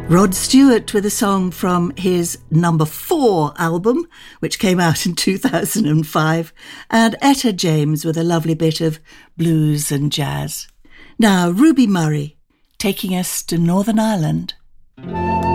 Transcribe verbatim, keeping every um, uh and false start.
Rod Stewart with a song from his number four album, which came out in two thousand five, and Etta James with a lovely bit of blues and jazz. Now, Ruby Murray, taking us to Northern Ireland.